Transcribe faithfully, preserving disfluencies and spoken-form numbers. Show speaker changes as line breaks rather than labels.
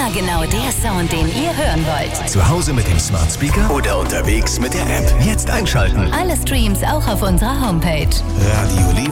Immer genau der Sound, den ihr hören wollt.
Zu Hause mit dem Smart Speaker oder unterwegs mit der App. Jetzt einschalten.
Alle Streams auch auf unserer Homepage.
Radio Liebe.